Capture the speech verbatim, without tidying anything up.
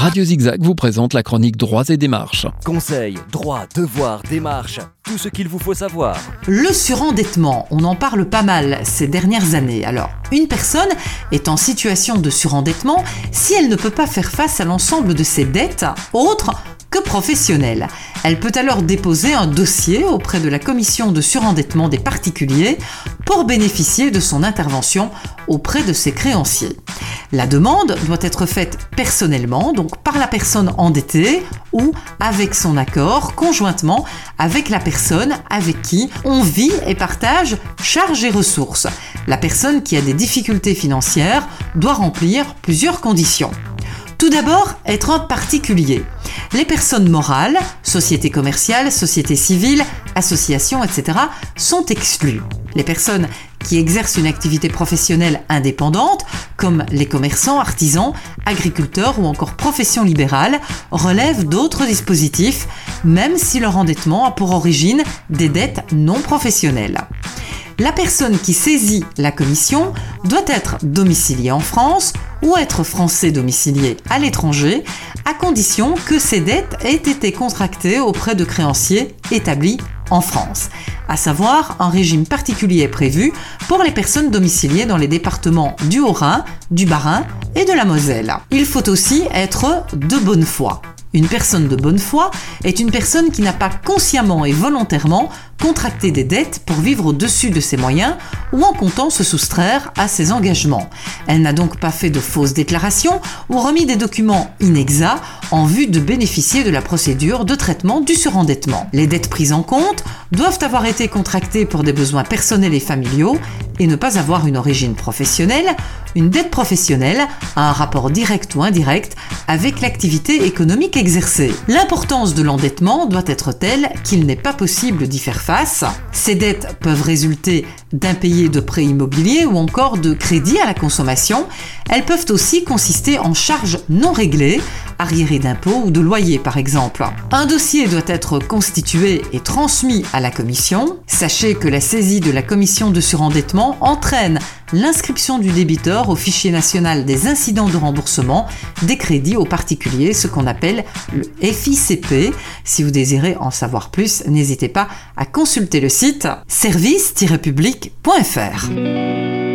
Radio Zigzag vous présente la chronique Droits et démarches. Conseils, droits, devoirs, démarches, tout ce qu'il vous faut savoir. Le surendettement, on en parle pas mal ces dernières années. Alors, une personne est en situation de surendettement si elle ne peut pas faire face à l'ensemble de ses dettes, autres que professionnelles. Elle peut alors déposer un dossier auprès de la commission de surendettement des particuliers pour bénéficier de son intervention auprès de ses créanciers. La demande doit être faite personnellement, donc par la personne endettée ou avec son accord, conjointement avec la personne avec qui on vit et partage charges et ressources. La personne qui a des difficultés financières doit remplir plusieurs conditions. Tout d'abord, être un particulier. Les personnes morales, sociétés commerciales, sociétés civiles, associations, et cetera sont exclues. Les personnes qui exercent une activité professionnelle indépendante, comme les commerçants, artisans, agriculteurs ou encore professions libérales, relèvent d'autres dispositifs, même si leur endettement a pour origine des dettes non professionnelles. La personne qui saisit la commission doit être domiciliée en France ou être français domicilié à l'étranger, à condition que ces dettes aient été contractées auprès de créanciers établis en France. À savoir, un régime particulier est prévu pour les personnes domiciliées dans les départements du Haut-Rhin, du Bas-Rhin et de la Moselle. Il faut aussi être de bonne foi. Une personne de bonne foi est une personne qui n'a pas consciemment et volontairement contracté des dettes pour vivre au-dessus de ses moyens ou en comptant se soustraire à ses engagements. Elle n'a donc pas fait de fausses déclarations ou remis des documents inexacts en vue de bénéficier de la procédure de traitement du surendettement. Les dettes prises en compte doivent avoir été contractées pour des besoins personnels et familiaux et ne pas avoir une origine professionnelle. Une dette professionnelle a un rapport direct ou indirect avec l'activité économique exercée. L'importance de l'endettement doit être telle qu'il n'est pas possible d'y faire face. Ces dettes peuvent résulter d'impayés de prêts immobiliers ou encore de crédits à la consommation. Elles peuvent aussi consister en charges non réglées, arriérés d'impôts ou de loyers par exemple. Un dossier doit être constitué et transmis à la commission. Sachez que la saisie de la commission de surendettement entraîne l'inscription du débiteur au fichier national des incidents de remboursement des crédits aux particuliers, ce qu'on appelle le F I C P. Si vous désirez en savoir plus, n'hésitez pas à consulter le site service tiret public point f r.